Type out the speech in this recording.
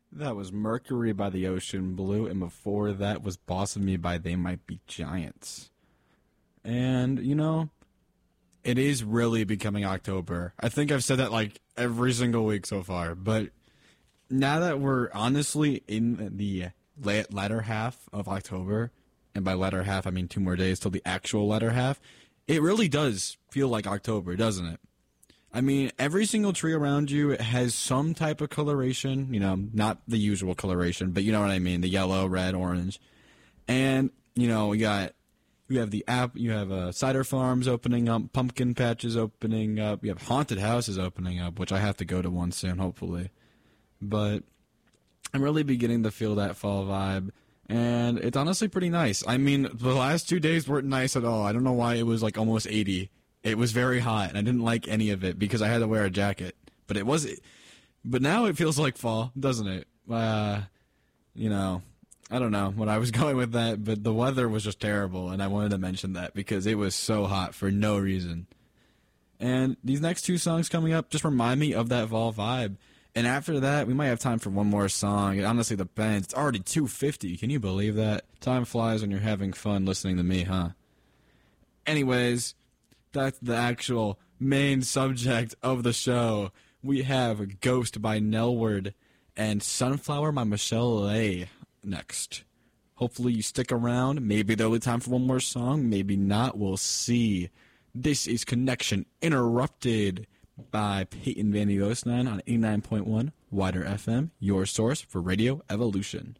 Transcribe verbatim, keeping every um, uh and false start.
That was Mercury by the Ocean Blue, and before that was Boss of Me by They Might Be Giants. And, you know, it is really becoming October. I think I've said that like every single week so far, but now that we're honestly in the late latter half of October, and by latter half I mean two more days till the actual latter half, it really does feel like October, doesn't it? I mean, every single tree around you has some type of coloration, you know, not the usual coloration, but you know what I mean, the yellow, red, orange. And, you know, you got, you have the app, you have uh, cider farms opening up, pumpkin patches opening up, you have haunted houses opening up, which I have to go to one soon, hopefully. But I'm really beginning to feel that fall vibe, and it's honestly pretty nice. I mean, the last two days weren't nice at all. I don't know why it was like almost eighty. It was very hot, and I didn't like any of it because I had to wear a jacket. But it was, but now it feels like fall, doesn't it? Uh, you know, I don't know when I was going with that, but the weather was just terrible, and I wanted to mention that because it was so hot for no reason. And these next two songs coming up just remind me of that fall vibe. And after that, we might have time for one more song. It honestly depends. It's already two fifty. Can you believe that? Time flies when you're having fun listening to me, huh? Anyways, that's the actual main subject of the show. We have Ghost by Nelward and Sunflower by Michelle Lay next. Hopefully you stick around. Maybe there'll be time for one more song. Maybe not. We'll see. This is Connection Interrupted by Peyton Van Osnine on eighty-nine point one Wider F M, your source for Radio Evolution.